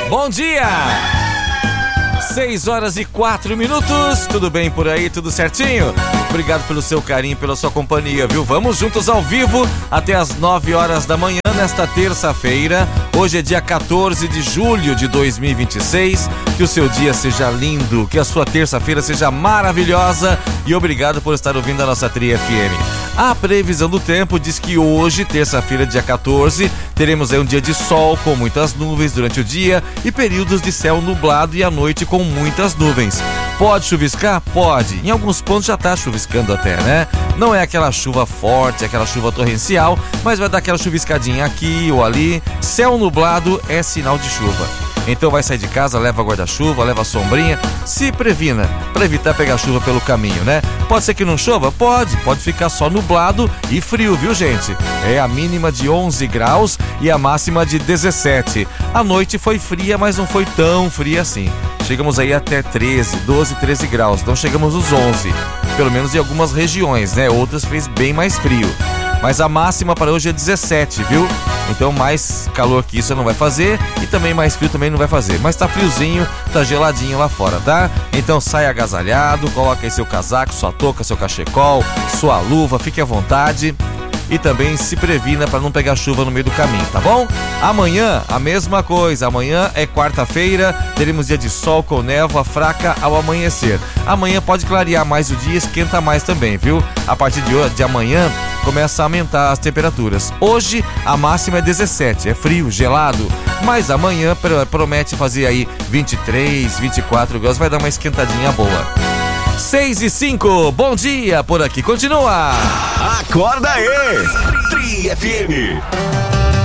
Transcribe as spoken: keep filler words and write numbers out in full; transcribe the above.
Bom dia! seis horas e quatro minutos, tudo bem por aí, tudo certinho? Obrigado pelo seu carinho, pela sua companhia, viu? Vamos juntos ao vivo até as nove horas da manhã nesta terça-feira. Hoje é dia quatorze de julho de dois mil e vinte e seis. Que o seu dia seja lindo, que a sua terça-feira seja maravilhosa e obrigado por estar ouvindo a nossa Tri F M. A previsão do tempo diz que hoje, terça-feira, dia quatorze, teremos aí um dia de sol com muitas nuvens durante o dia e períodos de céu nublado e à noite com muitas nuvens. Pode chuviscar? Pode. Em alguns pontos já tá chuviscando até, né? Não é aquela chuva forte, aquela chuva torrencial, mas vai dar aquela chuviscadinha aqui ou ali. Céu nublado é sinal de chuva. Então vai sair de casa, leva guarda-chuva, leva sombrinha, se previna, para evitar pegar chuva pelo caminho, né? Pode ser que não chova? Pode, pode ficar só nublado e frio, viu, gente? É a mínima de onze graus e a máxima de dezessete. A noite foi fria, mas não foi tão fria assim. Chegamos aí até treze, doze, treze graus, então chegamos aos onze, pelo menos em algumas regiões, né? Outras fez bem mais frio. Mas a máxima para hoje é dezessete, viu? Então mais calor que isso não vai fazer e também mais frio também não vai fazer. Mas tá friozinho, tá geladinho lá fora, tá? Então sai agasalhado, coloca aí seu casaco, sua touca, seu cachecol, sua luva, fique à vontade. E também se previna para não pegar chuva no meio do caminho, tá bom? Amanhã, a mesma coisa. Amanhã é quarta-feira, teremos dia de sol com névoa fraca ao amanhecer. Amanhã pode clarear mais o dia, esquenta mais também, viu? A partir de, hoje, de amanhã, começa a aumentar as temperaturas. Hoje, a máxima é dezessete, é frio, gelado. Mas amanhã promete fazer aí vinte e três, vinte e quatro graus, vai dar uma esquentadinha boa. seis e cinco, bom dia, por aqui continua. Acorda aí, Tri F M.